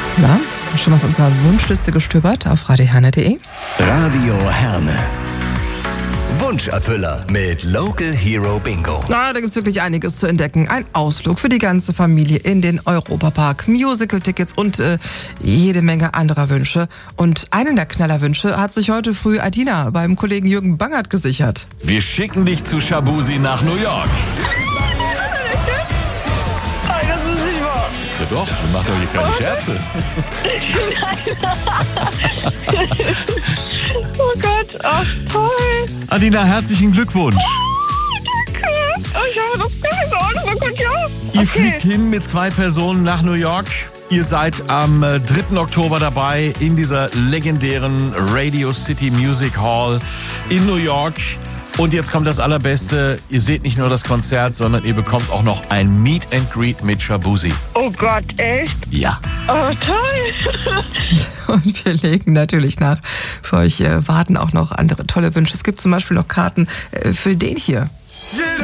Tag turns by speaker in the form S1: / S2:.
S1: Na, schon auf unserer Wunschliste gestöbert auf radioherne.de?
S2: Radio Herne. Wunscherfüller mit Local Hero Bingo.
S1: Na, da gibt's wirklich einiges zu entdecken. Ein Ausflug für die ganze Familie in den Europapark, Musical-Tickets und jede Menge anderer Wünsche. Und einen der Knallerwünsche hat sich heute früh Adina beim Kollegen Jürgen Bangert gesichert.
S3: Wir schicken dich zu Shabuzi nach New York.
S4: Das ist nicht wahr.
S3: Ja doch, wir machen doch hier keine Scherze.
S4: Oh Gott, ach toll.
S3: Adina, herzlichen Glückwunsch.
S4: Danke. Ich habe noch keine Ahnung. Oh Gott, ja.
S3: Ihr fliegt hin mit 2 Personen nach New York. Ihr seid am 3. Oktober dabei in dieser legendären Radio City Music Hall in New York. Und jetzt kommt das Allerbeste. Ihr seht nicht nur das Konzert, sondern ihr bekommt auch noch ein Meet and Greet mit Shabuzi.
S4: Oh Gott, echt?
S3: Ja.
S4: Oh, toll.
S1: Und wir legen natürlich nach. Für euch warten auch noch andere tolle Wünsche. Es gibt zum Beispiel noch Karten für den hier.
S2: Yeah.